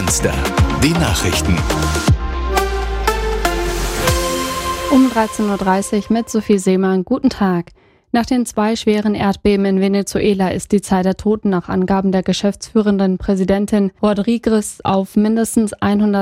Münster. Die Nachrichten. Um 13.30 Uhr mit Sophie Seemann. Guten Tag. Nach den 2 schweren Erdbeben in Venezuela ist die Zahl der Toten nach Angaben der geschäftsführenden Präsidentin Rodríguez auf mindestens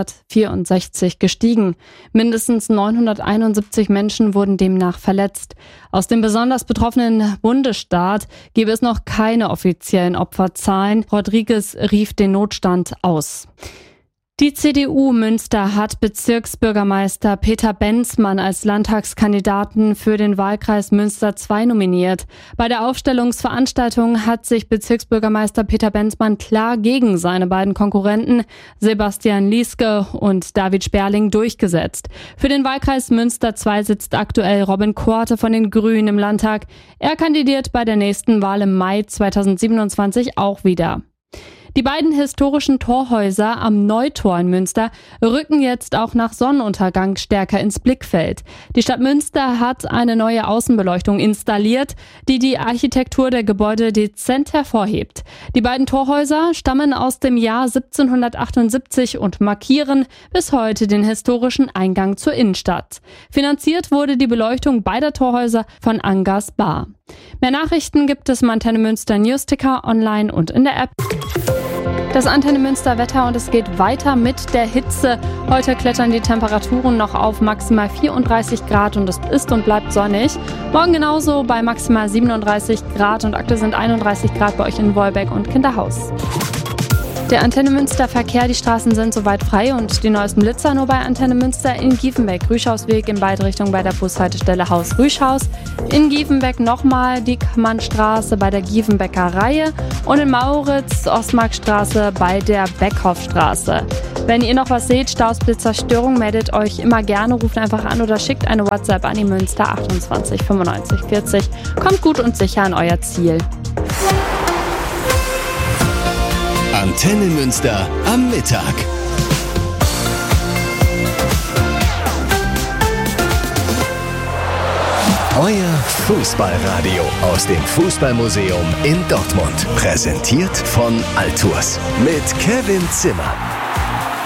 164 gestiegen. Mindestens 971 Menschen wurden demnach verletzt. Aus dem besonders betroffenen Bundesstaat gebe es noch keine offiziellen Opferzahlen. Rodríguez rief den Notstand aus. Die CDU Münster hat Bezirksbürgermeister Peter Benzmann als Landtagskandidaten für den Wahlkreis Münster II nominiert. Bei der Aufstellungsveranstaltung hat sich Bezirksbürgermeister Peter Benzmann klar gegen seine beiden Konkurrenten Sebastian Lieske und David Sperling durchgesetzt. Für den Wahlkreis Münster II sitzt aktuell Robin Korte von den Grünen im Landtag. Er kandidiert bei der nächsten Wahl im Mai 2027 auch wieder. Die beiden historischen Torhäuser am Neutor in Münster rücken jetzt auch nach Sonnenuntergang stärker ins Blickfeld. Die Stadt Münster hat eine neue Außenbeleuchtung installiert, die die Architektur der Gebäude dezent hervorhebt. Die beiden Torhäuser stammen aus dem Jahr 1778 und markieren bis heute den historischen Eingang zur Innenstadt. Finanziert wurde die Beleuchtung beider Torhäuser von Angas Bar. Mehr Nachrichten gibt es im Antenne Münster Newsticker online und in der App. Das Antenne Münster Wetter und es geht weiter mit der Hitze. Heute klettern die Temperaturen noch auf maximal 34 Grad und es ist und bleibt sonnig. Morgen genauso bei maximal 37 Grad und aktuell sind 31 Grad bei euch in Wolbeck und Kinderhaus. Der Antenne Münster Verkehr, die Straßen sind soweit frei und die neuesten Blitzer nur bei Antenne Münster in Giefenbeck. Rüschhausweg in beide Richtungen bei der Bushaltestelle Haus Rüschhaus. In Giefenbeck nochmal die Kammernstraße bei der Giefenbecker Reihe und in Mauritz Ostmarkstraße bei der Beckhoffstraße. Wenn ihr noch was seht, Staus, Blitzer, Störung, meldet euch immer gerne, ruft einfach an oder schickt eine WhatsApp an die Münster 28 95 40. Kommt gut und sicher an euer Ziel. Antenne Münster am Mittag. Euer Fußballradio aus dem Fußballmuseum in Dortmund. Präsentiert von Altours mit Kevin Zimmer.